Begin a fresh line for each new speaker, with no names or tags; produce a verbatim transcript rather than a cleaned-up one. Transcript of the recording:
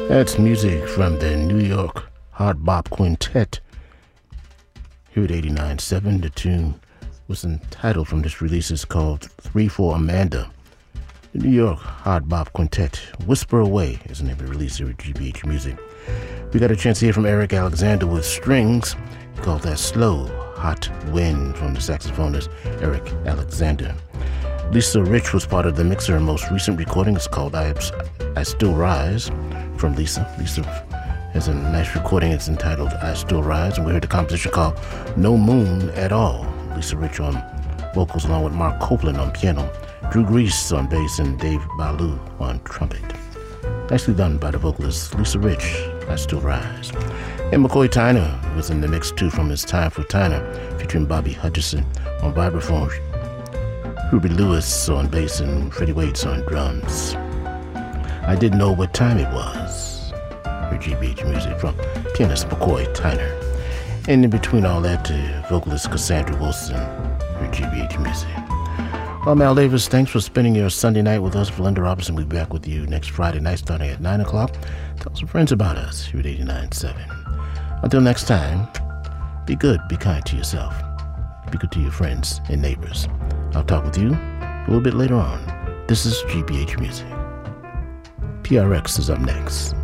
That's music from the New York Hard Bop Quintet. Here at eighty-nine point seven, the tune was entitled from this release is called three for Amanda. The New York Hard Bop Quintet, Whisper Away is the name of the release here at G B H Music. We got a chance to hear from Eric Alexander with strings. He called that Slow Hot Wind from the saxophonist Eric Alexander. Lisa Rich was part of the mix. Her most recent recording is called I, I Still Rise from Lisa. Lisa has a nice recording. It's entitled I Still Rise, and we heard the composition called No Moon at All. Lisa Rich on vocals along with Mark Copeland on piano, Drew Grease on bass, and Dave Ballou on trumpet. Nicely done by the vocalist Lisa Rich, I Still Rise. And McCoy Tyner was in the mix too from his Time for Tyner, featuring Bobby Hutcherson on vibraphone, Ruby Lewis on bass, and Freddie Waits on drums. I Didn't Know What Time It Was. Your G B H Music from pianist McCoy Tyner. And in between all that, uh, vocalist Cassandra Wilson, your G B H Music. Well, Mal Davis, thanks for spending your Sunday night with us. Belinda Robinson will be back with you next Friday night starting at nine o'clock. Tell some friends about us here at eighty-nine point seven. Until next time, be good, be kind to yourself. Be good to your friends and neighbors. I'll talk with you a little bit later on. This is G B H Music. P R X is up next.